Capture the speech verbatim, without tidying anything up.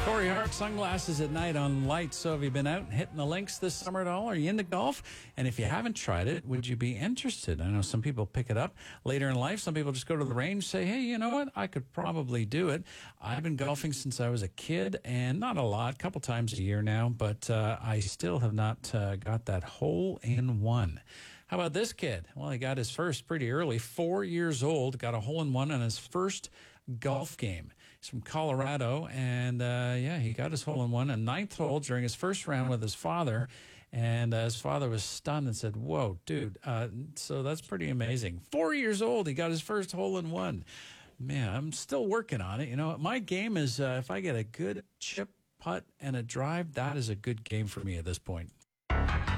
Corey Hart, Sunglasses at Night on Light. So have you been out and hitting the links this summer at all? Are you into golf? And if you haven't tried it, would you be interested? I know some people pick it up later in life. Some people just go to the range, say, hey, you know what? I could probably do it. I've been golfing since I was a kid, and not a lot, a couple times a year now, but uh, I still have not uh, got that hole in one. How about this kid? Well, he got his first pretty early, four years old, got a hole-in-one on his first golf game. He's from Colorado, and uh, yeah, he got his hole-in-one, a ninth hole during his first round with his father, and uh, his father was stunned and said, whoa, dude, uh, so that's pretty amazing. Four years old, he got his first hole-in-one. Man, I'm still working on it. You know, my game is uh, if I get a good chip, putt, and a drive, that is a good game for me at this point.